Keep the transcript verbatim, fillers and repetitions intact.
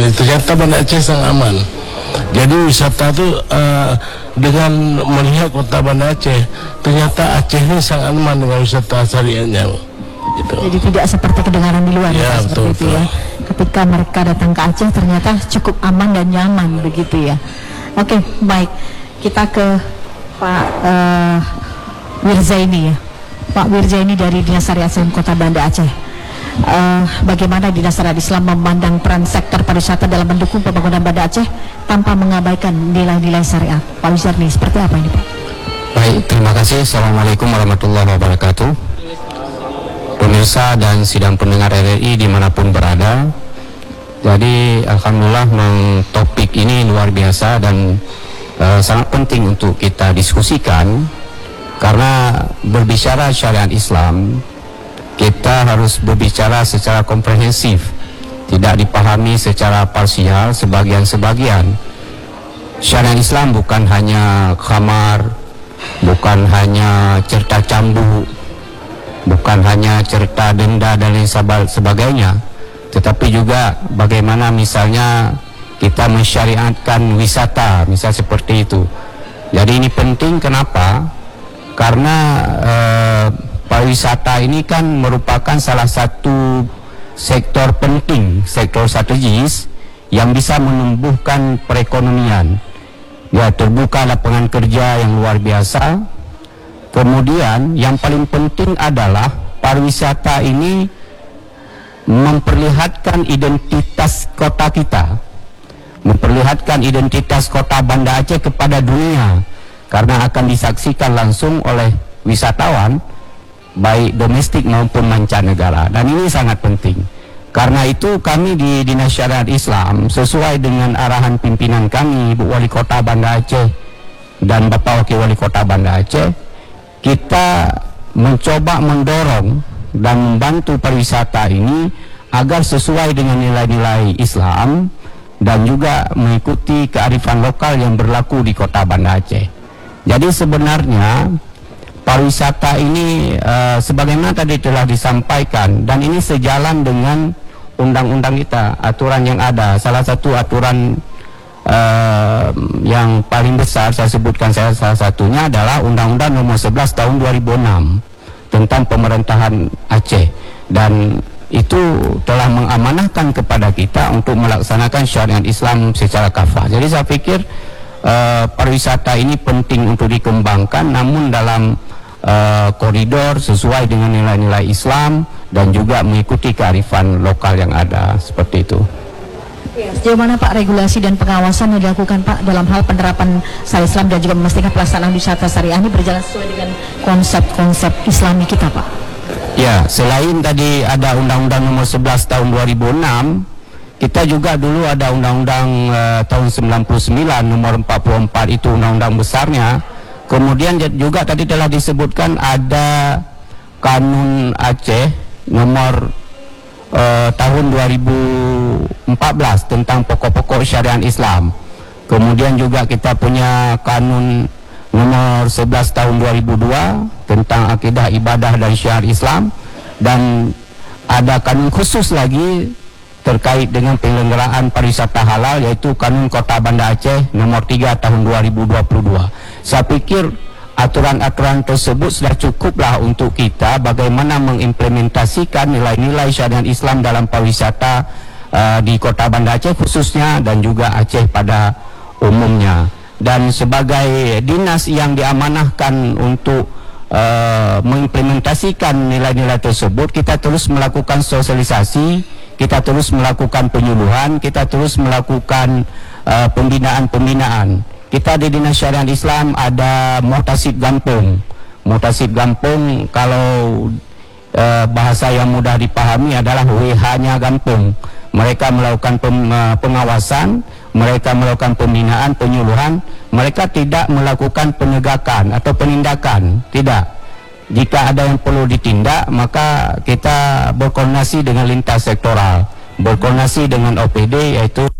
ternyata Banda Aceh sangat aman. Jadi wisata itu uh, dengan melihat kota Banda Aceh, ternyata Aceh ini sangat aman dengan wisata syariahnya. Gitu. Jadi tidak seperti kedengaran di luar ya, ya, betul, seperti itu betul. ya. Ketika mereka datang ke Aceh ternyata cukup aman dan nyaman begitu ya. Oke, baik. Kita ke Pak uh, Wirzaini ya. Pak Wirzaini dari Dinas Syariat Islam Kota Banda Aceh. Uh, bagaimana Dinas Syariat Islam memandang peran sektor pariwisata dalam mendukung pembangunan Banda Aceh tanpa mengabaikan nilai-nilai syariat? Pak Wirzaini, seperti apa ini Pak? Baik, terima kasih. Assalamualaikum warahmatullahi wabarakatuh. Pemirsa dan sidang pendengar R R I dimanapun berada. Jadi alhamdulillah memang topik ini luar biasa dan uh, sangat penting untuk kita diskusikan, karena berbicara syariat Islam kita harus berbicara secara komprehensif, tidak dipahami secara parsial sebagian-sebagian. Syariat Islam bukan hanya khamar, bukan hanya cerita cambuk, bukan hanya cerita denda dan lain sebagainya, tetapi juga bagaimana misalnya kita mensyariatkan wisata, misal seperti itu. Jadi ini penting, kenapa? Karena eh, pariwisata ini kan merupakan salah satu sektor penting, sektor strategis yang bisa menumbuhkan perekonomian. Ya, terbuka lapangan kerja yang luar biasa. Kemudian yang paling penting adalah pariwisata ini memperlihatkan identitas kota kita, memperlihatkan identitas kota Banda Aceh kepada dunia, karena akan disaksikan langsung oleh wisatawan baik domestik maupun mancanegara, dan ini sangat penting. Karena itu kami di Dinas Syariat Islam sesuai dengan arahan pimpinan kami, Bu Wali Kota Banda Aceh dan Bapak Wakil Wali Kota Banda Aceh, kita mencoba mendorong dan membantu pariwisata ini agar sesuai dengan nilai-nilai Islam dan juga mengikuti kearifan lokal yang berlaku di Kota Banda Aceh. Jadi sebenarnya pariwisata ini uh, sebagaimana tadi telah disampaikan, dan ini sejalan dengan undang-undang kita, aturan yang ada. Salah satu aturan uh, yang paling besar saya sebutkan, saya salah satunya adalah Undang-Undang Nomor sebelas Tahun dua ribu enam tentang pemerintahan Aceh, dan itu telah mengamanahkan kepada kita untuk melaksanakan syariat Islam secara kafah. Jadi saya pikir uh, pariwisata ini penting untuk dikembangkan, namun dalam Uh, koridor sesuai dengan nilai-nilai Islam dan juga mengikuti kearifan lokal yang ada, seperti itu. Ya, sejauh mana Pak regulasi dan pengawasan yang dilakukan Pak dalam hal penerapan syariat Islam dan juga memastikan pelaksanaan wisata syariah ini berjalan sesuai dengan konsep-konsep Islami kita Pak? Ya, selain tadi ada Undang-Undang Nomor sebelas Tahun dua ribu enam, kita juga dulu ada Undang-Undang uh, tahun sembilan puluh sembilan Nomor empat puluh empat, itu undang-undang besarnya. Kemudian juga tadi telah disebutkan ada Kanun Aceh nomor uh, tahun dua ribu empat belas tentang pokok-pokok syariat Islam. Kemudian juga kita punya Kanun nomor sebelas tahun dua ribu dua tentang akidah, ibadah dan syiar Islam, dan ada kanun khusus lagi terkait dengan penyelenggaraan pariwisata halal, yaitu Kanun Kota Banda Aceh nomor tiga tahun dua ribu dua puluh dua. Saya pikir aturan-aturan tersebut sudah cukuplah untuk kita bagaimana mengimplementasikan nilai-nilai syariat Islam dalam pariwisata uh, di Kota Banda Aceh khususnya, dan juga Aceh pada umumnya. Dan sebagai dinas yang diamanahkan untuk uh, mengimplementasikan nilai-nilai tersebut, kita terus melakukan sosialisasi, kita terus melakukan penyuluhan, kita terus melakukan uh, pembinaan-pembinaan. Kita di Dinas Syariat Islam ada Muhtasib Gampung. Muhtasib Gampung kalau uh, bahasa yang mudah dipahami adalah W H-nya Gampung. Mereka melakukan pem, uh, pengawasan, mereka melakukan pembinaan, penyuluhan. Mereka tidak melakukan penegakan atau penindakan, tidak. Jika ada yang perlu ditindak, maka kita berkoordinasi dengan lintas sektoral, berkoordinasi dengan O P D, yaitu